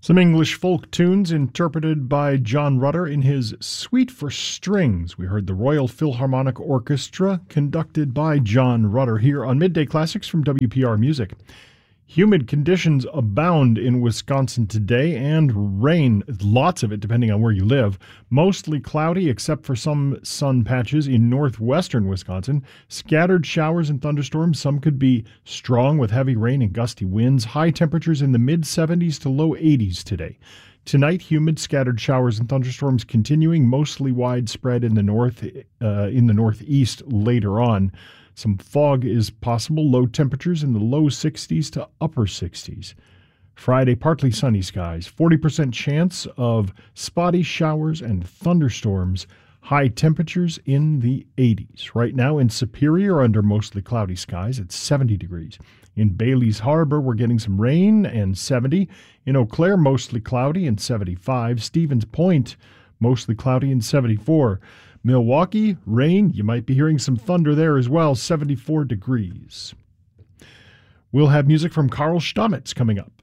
Some English folk tunes interpreted by John Rutter in his Suite for Strings. We heard the Royal Philharmonic Orchestra, conducted by John Rutter, here on Midday Classics from WPR Music. Humid conditions abound in Wisconsin today, and rain, lots of it depending on where you live. Mostly cloudy except for some sun patches in northwestern Wisconsin. Scattered showers and thunderstorms. Some could be strong with heavy rain and gusty winds. High temperatures in the mid-70s to low 80s today. Tonight, humid scattered showers and thunderstorms continuing, mostly widespread in the northeast later on. Some fog is possible, low temperatures in the low 60s to upper 60s. Friday, partly sunny skies, 40% chance of spotty showers and thunderstorms, high temperatures in the 80s. Right now in Superior, under mostly cloudy skies, it's 70 degrees. In Bailey's Harbor, we're getting some rain and 70. In Eau Claire, mostly cloudy and 75. Stevens Point, mostly cloudy and 74. Milwaukee, rain. You might be hearing some thunder there as well, 74 degrees. We'll have music from Karl Stamitz coming up.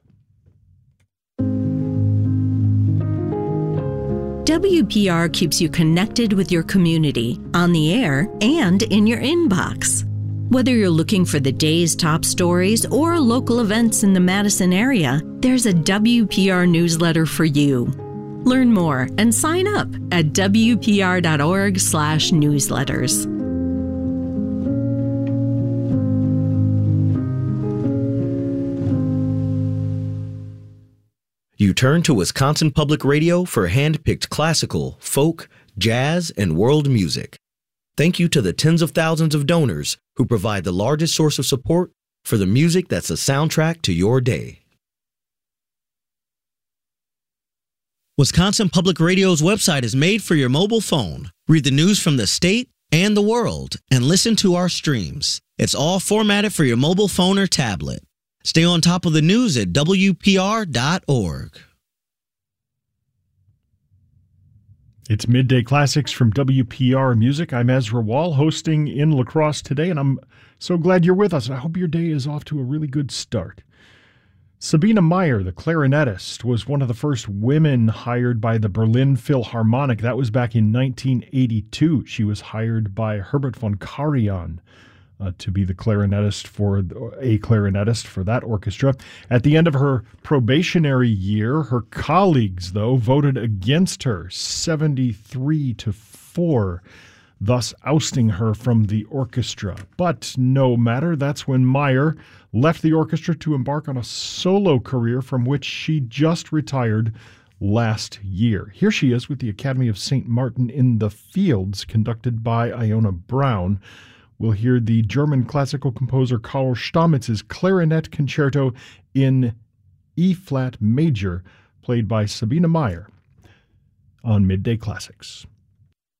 WPR keeps you connected with your community, on the air and in your inbox. Whether you're looking for the day's top stories or local events in the Madison area, there's a WPR newsletter for you. Learn more and sign up at wpr.org/newsletters. You turn to Wisconsin Public Radio for hand-picked classical, folk, jazz, and world music. Thank you to the tens of thousands of donors who provide the largest source of support for the music that's a soundtrack to your day. Wisconsin Public Radio's website is made for your mobile phone. Read the news from the state and the world and listen to our streams. It's all formatted for your mobile phone or tablet. Stay on top of the news at WPR.org. It's Midday Classics from WPR Music. I'm Ezra Wall, hosting in La Crosse today, and I'm so glad you're with us. I hope your day is off to a really good start. Sabine Meyer, the clarinetist, was one of the first women hired by the Berlin Philharmonic. That was back in 1982. She was hired by Herbert von Karajan to be the clarinetist for that orchestra. At the end of her probationary year, her colleagues, though, voted against her 73-4. Thus ousting her from the orchestra. But no matter, that's when Meyer left the orchestra to embark on a solo career from which she just retired last year. Here she is with the Academy of St. Martin in the Fields, conducted by Iona Brown. We'll hear the German classical composer Karl Stamitz's clarinet concerto in E-flat major, played by Sabine Meyer on Midday Classics.